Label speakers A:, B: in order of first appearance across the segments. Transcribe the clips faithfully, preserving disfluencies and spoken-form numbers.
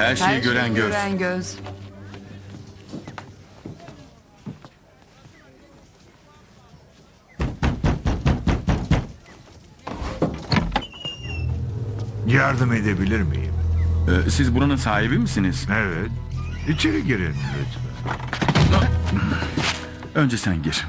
A: Her şeyi
B: Her
A: gören
B: şeyi
A: göz.
B: gören göz.
C: Yardım edebilir miyim?
A: Ee, siz buranın sahibi misiniz?
C: Evet. İçeri girin lütfen.
A: Önce sen gir.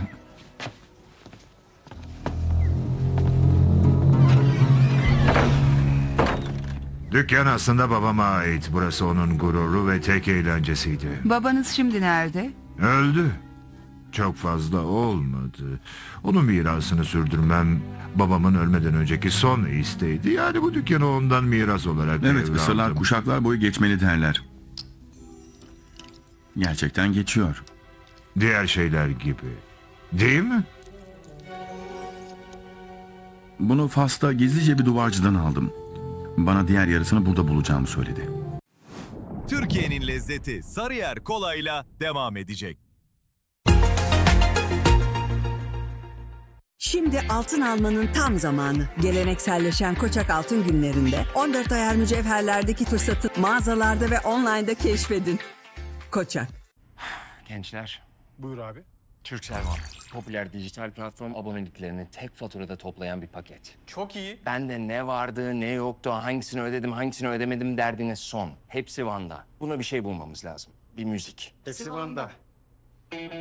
C: Dükkan aslında babama ait. Burası onun gururu ve tek eğlencesiydi.
B: Babanız şimdi nerede?
C: Öldü. Çok fazla olmadı. Onun mirasını sürdürmem babamın ölmeden önceki son isteğiydi. Yani bu dükkanı ondan miras olarak
A: Evet,
C: devraldım.
A: sırlar kuşaklar boyu geçmeli derler. Gerçekten geçiyor.
C: Diğer şeyler gibi. Değil mi?
A: Bunu Fas'ta gizlice bir duvarcıdan aldım. Bana diğer yarısını burada bulacağımı söyledi.
D: Türkiye'nin lezzeti Sarıyer Kolay'la devam edecek.
E: Şimdi altın almanın tam zamanı. Gelenekselleşen Koçak Altın Günlerinde on dört ayar mücevherlerdeki fırsatı mağazalarda ve online'da keşfedin. Koçak.
F: Gençler,
G: Buyur abi.
F: Turkcell var. Popüler dijital platform aboneliklerini tek faturada toplayan bir paket.
G: Çok iyi.
F: Bende ne vardı, ne yoktu, hangisini ödedim, hangisini ödemedim derdiniz son. Hepsi Van'da. Buna bir şey bulmamız lazım. Bir müzik.
G: Hepsi Van'da.